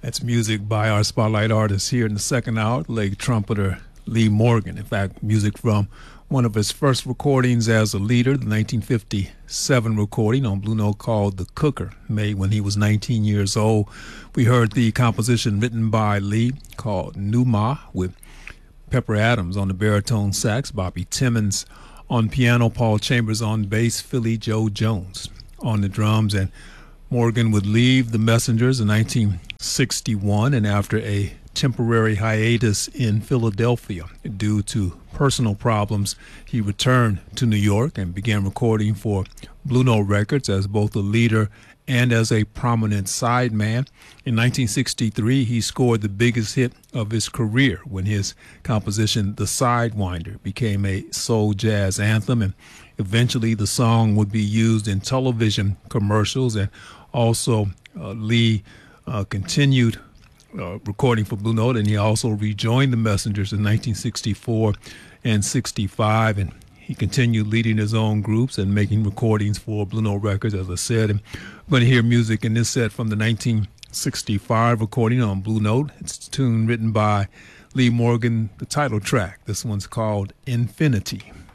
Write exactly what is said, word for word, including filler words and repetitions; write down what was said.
That's music by our spotlight artist here in the second hour, late trumpeter Lee Morgan. In fact, music from one of his first recordings as a leader, the nineteen fifty-seven recording on Blue Note called The Cooker, made when he was nineteen years old. We heard the composition written by Lee called Numa, with Pepper Adams on the baritone sax, Bobby Timmons on piano, Paul Chambers on bass, Philly Joe Jones on the drums. And Morgan would leave the Messengers in nineteen sixty-one, and after a temporary hiatus in Philadelphia due to personal problems, he returned to New York and began recording for Blue Note Records as both a leader and as a prominent sideman. In nineteen sixty-three, he scored the biggest hit of his career when his composition, The Sidewinder, became a soul jazz anthem, and eventually the song would be used in television commercials. And also uh, Lee uh, continued uh, recording for Blue Note, and he also rejoined the Messengers in nineteen sixty-four and sixty-five, and he continued leading his own groups and making recordings for Blue Note Records, as I said. And we're going to hear music in this set from the nineteen sixty-five recording on Blue Note. It's a tune written by Lee Morgan, the title track. This one's called Infinity.